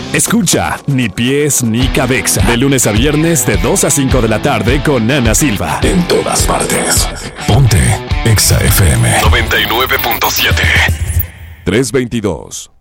Escucha Ni Pies Ni Cabeza. De lunes a viernes de 2 a 5 de la tarde con Ana Silva. En todas partes. Ponte Exa FM 99.7. 322.